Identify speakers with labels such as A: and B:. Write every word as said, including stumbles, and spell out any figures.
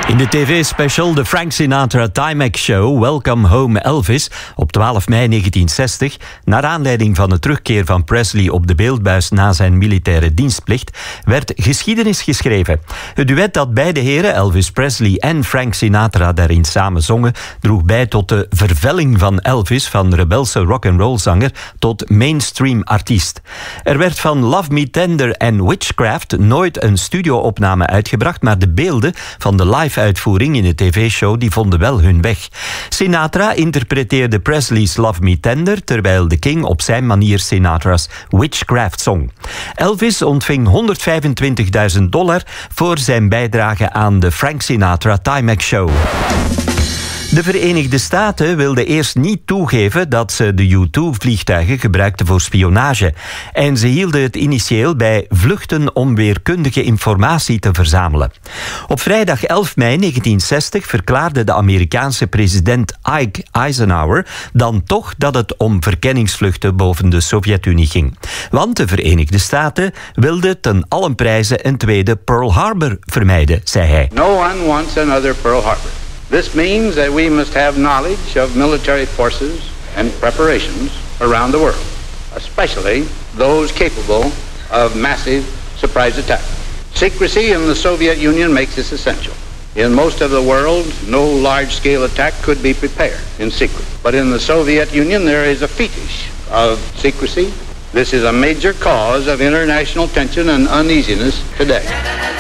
A: In de tv-special The Frank Sinatra Timex Show Welcome Home Elvis op twaalf mei negentien zestig, naar aanleiding van de terugkeer van Presley op de beeldbuis na zijn militaire dienstplicht, werd geschiedenis geschreven. Het duet dat beide heren, Elvis Presley en Frank Sinatra, daarin samen zongen, droeg bij tot de vervelling van Elvis van rebelse rock'n'roll-zanger tot mainstream artiest. Er werd van Love Me Tender en Witchcraft nooit een studio-opname uitgebracht, maar de beelden van de live-uitvoering in de tv-show die vonden wel hun weg. Sinatra interpreteerde Presley's Love Me Tender, terwijl de King op zijn manier Sinatra's Witchcraft zong. Elvis ontving honderdvijfentwintigduizend dollar voor zijn bijdrage aan de Frank Sinatra Timex Show. De Verenigde Staten wilden eerst niet toegeven dat ze de U twee vliegtuigen gebruikten voor spionage. En ze hielden het initieel bij vluchten om weerkundige informatie te verzamelen. Op vrijdag elf mei negentien zestig verklaarde de Amerikaanse president Ike Eisenhower dan toch dat het om verkenningsvluchten boven de Sovjet-Unie ging. Want de Verenigde Staten wilden ten allen prijze een tweede Pearl Harbor vermijden, zei hij.
B: No one wants another Pearl Harbor. This means that we must have knowledge of military forces and preparations around the world, especially those capable of massive surprise attack. Secrecy in the Soviet Union makes this essential. In most of the world, no large-scale attack could be prepared in secret. But in the Soviet Union, there is a fetish of secrecy. This is a major cause of international tension and uneasiness today.